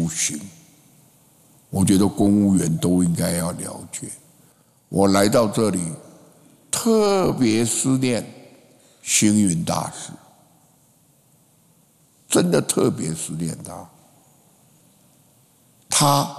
修行。我觉得公务员都应该要了解。我来到这里，特别思念星云大师，真的特别思念他。他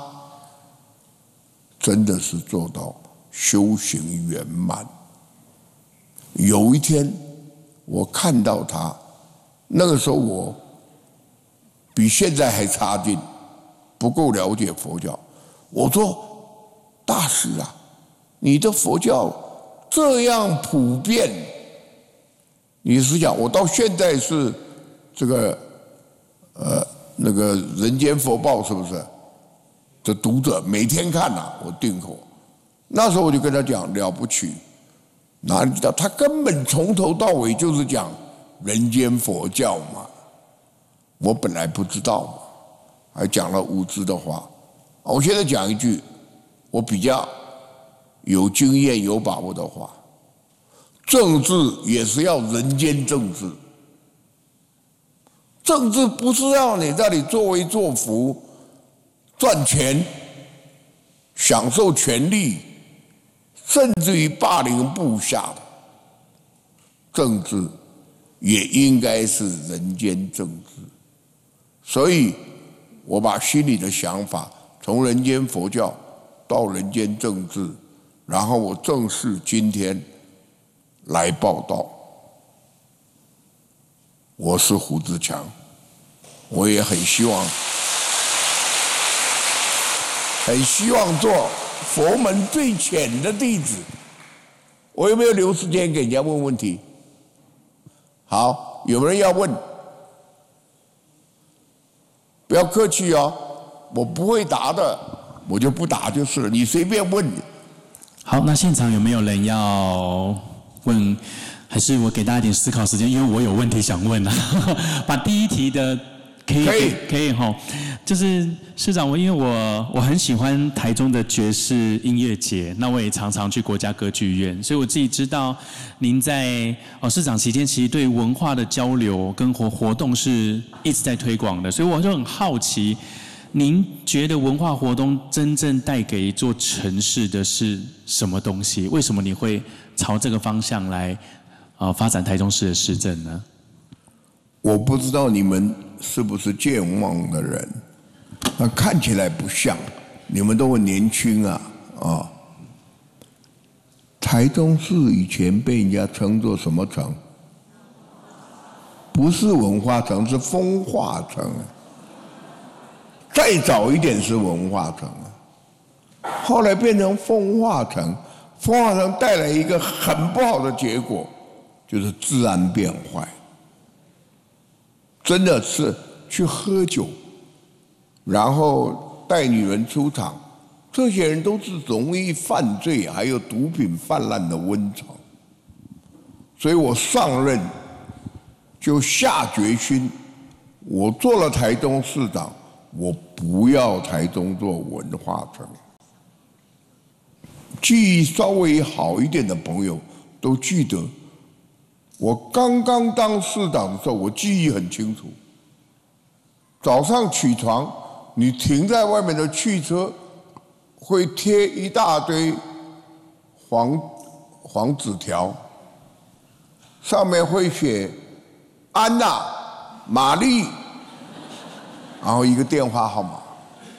真的是做到修行圆满。有一天，我看到他，那个时候我比现在还差劲，不够了解佛教。我说：“大师啊，你的佛教这样普遍，你是讲我到现在是这个那个《人间佛报》是不是的读者，每天看呐、我订购。那时候我就跟他讲了不起，哪里知道他根本从头到尾就是讲人间佛教嘛。我本来不知道嘛，还讲了无知的话。我现在讲一句我比较有经验有把握的话：政治也是要人间政治。政治不是让你在里作威作福、赚钱、享受权利，甚至于霸凌部下的。政治也应该是人间政治。所以我把心里的想法从人间佛教到人间政治，然后我正式今天来报道。我是胡志强，我也很希望做佛门最浅的弟子。我有没有留时间给人家问问题？好，有没有人要问？不要客气哦，我不会答的，我就不答就是了，你随便问。 好，那现场有没有人要问？还是我给大家一点思考时间，因为我有问题想问啊。把第一题的可以哈，就是师长，因为我很喜欢台中的爵士音乐节，那我也常常去国家歌剧院，所以我自己知道您在师长期间其实对文化的交流跟活动是一直在推广的，所以我就很好奇，您觉得文化活动真正带给一座城市的是什么东西？为什么你会朝这个方向来发展台中市的市政呢？ 我不知道你们是不是健忘的人，看起来不像，你们都很年轻啊。台中市以前被人家称作什么城？不是文化城，是风化城。再早一点是文化城，后来变成风化城。风化城带来一个很不好的结果，就是治安变坏。真的是去喝酒，然后带女人出场，这些人都是容易犯罪还有毒品泛滥的温床。所以我上任就下决心，我做了台中市长，我不要台中做文化城。记忆稍微好一点的朋友都记得，我刚刚当市长的时候，我记忆很清楚。早上起床，你停在外面的汽车会贴一大堆黄纸条，上面会写安娜、玛丽，然后一个电话号码。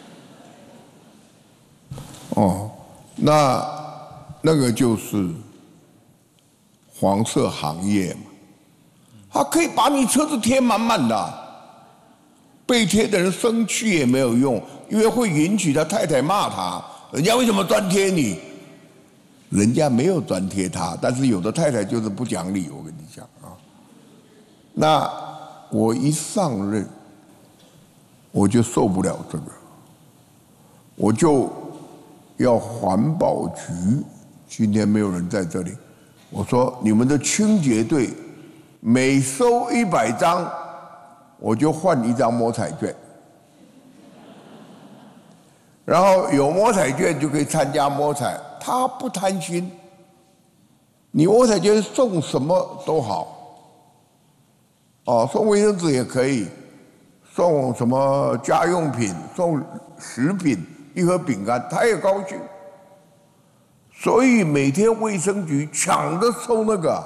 那个就是黄色行业嘛，他可以把你车子贴满满的，被贴的人生气也没有用，因为会引起他太太骂他，人家为什么专贴你？人家没有专贴他，但是有的太太就是不讲理，我跟你讲啊。那我一上任，我就受不了这个，我就要环保局。今天没有人在这里，我说你们的清洁队每收100张，我就换1张摸彩券，然后有摸彩券就可以参加摸彩。他不贪心，你摸彩券送什么都好，送卫生纸也可以， 送什么家用品、送食品、一盒饼干，他也高兴。所以每天卫生局抢着收那个。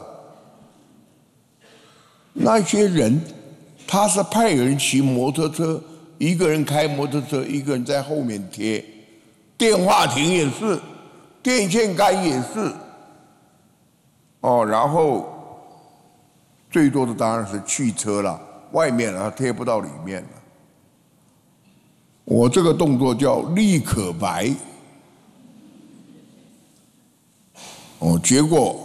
那些人，他是派人骑摩托车，一个人开摩托车，一个人在后面贴。电话亭也是，电线杆也是。然后最多的当然是汽车了，外面它贴不到里面了。我这个动作叫立可白。结果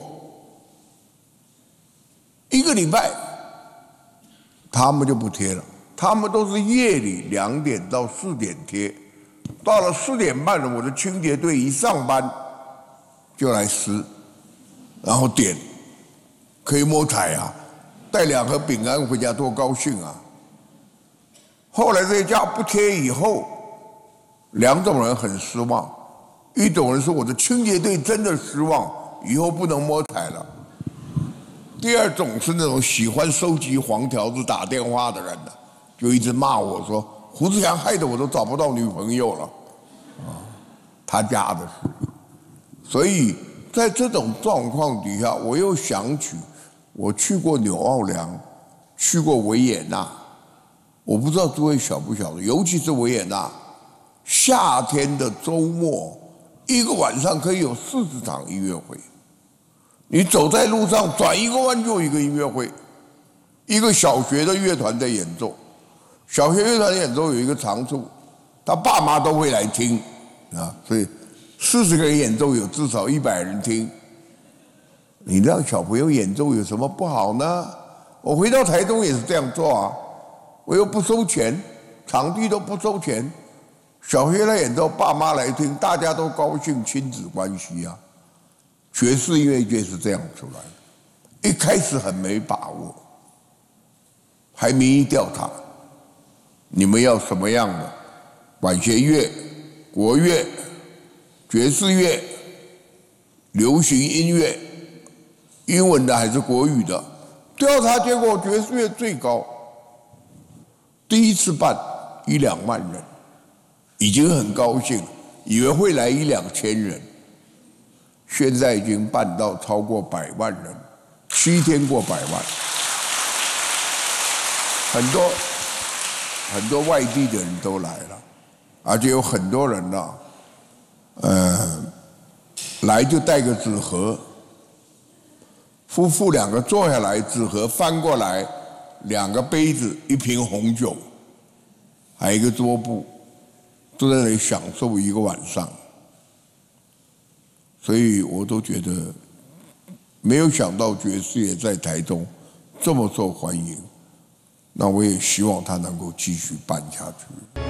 1个礼拜，他们就不贴了，他们都是夜里2点到4点贴，到了4点半了，我的清洁队一上班就来撕，然后点，可以摸彩啊，带2盒饼干回家多高兴啊！后来这家不贴以后，2种人很失望，一种人说我的清洁队真的失望，以后不能摸彩了。第2种是那种喜欢收集黄条子打电话的人呢，就一直骂我说胡志强害得我都找不到女朋友了，他家的事。所以在这种状况底下，我又想起我去过纽奥良，去过维也纳。我不知道诸位晓不晓得，尤其是维也纳，夏天的周末，一个晚上可以有40场音乐会。你走在路上，转一个弯就有一个音乐会，一个小学的乐团在演奏。小学乐团演奏有一个长处，他爸妈都会来听啊，所以40个人演奏有至少100人听。你让小朋友演奏有什么不好呢？我回到台中也是这样做啊，我又不收钱，场地都不收钱，小学来演奏，爸妈来听，大家都高兴，亲子关系啊。爵士音乐界是这样出来的，一开始很没把握，还民意调查，你们要什么样的管弦乐、国乐、爵士乐、流行音乐，英文的还是国语的？调查结果爵士乐最高，第一次办1-2万人，已经很高兴，以为会来1-2千人。现在已经办到超过100万人，7天过100万，很多外地的人都来了，而且有很多人呢，来就带个纸盒，夫妇2个坐下来，纸盒翻过来，2个杯子，1瓶红酒，还有一个桌布，都在那里享受一个晚上。所以我都觉得，没有想到爵士也在台中这么受欢迎，那我也希望他能够继续办下去。